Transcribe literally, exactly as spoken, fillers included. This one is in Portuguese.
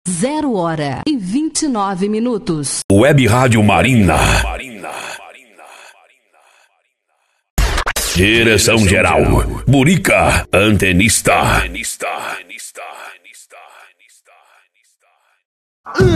Zero hora e vinte e nove minutos. Web Rádio Marina. Direção geral, Burica, antenista.